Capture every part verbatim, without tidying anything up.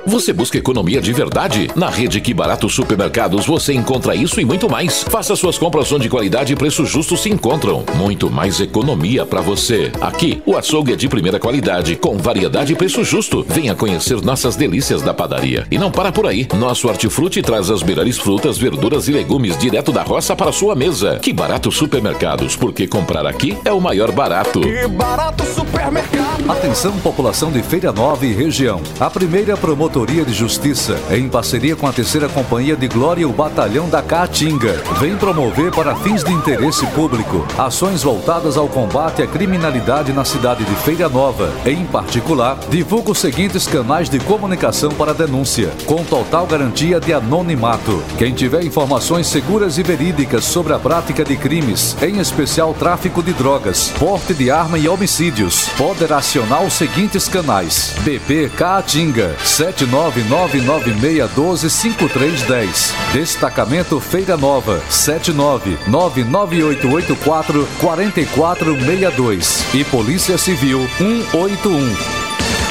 Você busca economia de verdade? Na rede Que Barato Supermercados você encontra isso e muito mais. Faça suas compras onde qualidade e preço justo se encontram. Muito mais economia para você. Aqui, o açougue é de primeira qualidade, com variedade e preço justo. Venha conhecer nossas delícias da padaria. E não para por aí. Nosso hortifruti traz as melhores frutas, verduras e legumes direto da roça para sua mesa. Que Barato Supermercados, porque comprar aqui é o maior barato. Que Barato Supermercado. Atenção, população de Feira Nova e região. A primeira Promotoria de Justiça, em parceria com a terceira Companhia de Glória e o Batalhão da Caatinga, vem promover para fins de interesse público ações voltadas ao combate à criminalidade na cidade de Feira Nova. Em particular, divulga os seguintes canais de comunicação para denúncia, com total garantia de anonimato. Quem tiver informações seguras e verídicas sobre a prática de crimes, em especial tráfico de drogas, porte de arma e homicídios, poderá acionar os seguintes canais: B P Caatinga sete nove nove nove seis um dois cinco três um zero, Destacamento Feira Nova sete nove nove nove oito oito quatro quatro quatro seis dois e Polícia Civil um oito um.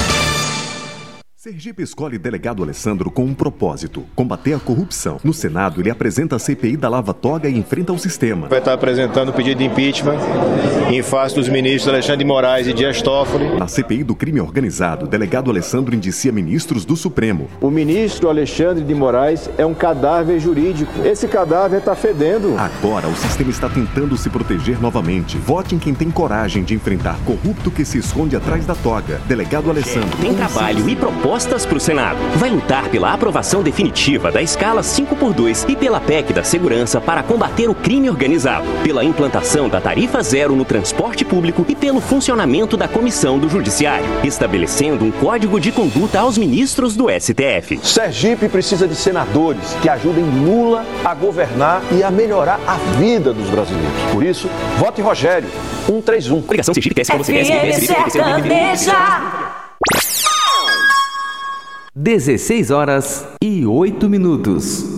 Sergipe escolhe delegado Alessandro com um propósito: combater a corrupção. No Senado, ele apresenta a C P I da Lava Toga e enfrenta o sistema. Vai estar apresentando o pedido de impeachment em face dos ministros Alexandre de Moraes e Dias Toffoli. Na C P I do crime organizado, delegado Alessandro indicia ministros do Supremo. O ministro Alexandre de Moraes é um cadáver jurídico. Esse cadáver está fedendo. Agora, o sistema está tentando se proteger novamente. Vote em quem tem coragem de enfrentar corrupto que se esconde atrás da toga. Delegado Alessandro. Tem trabalho e propósito para o Senado. Vai lutar pela aprovação definitiva da escala cinco por dois e pela P E C da segurança para combater o crime organizado, pela implantação da tarifa zero no transporte público e pelo funcionamento da Comissão do Judiciário, estabelecendo um código de conduta aos ministros do S T F. Sergipe precisa de senadores que ajudem Lula a governar e a melhorar a vida dos brasileiros. Por isso, vote Rogério, um três um. Coligação Sergipe, P S, P S, dezesseis horas e oito minutos.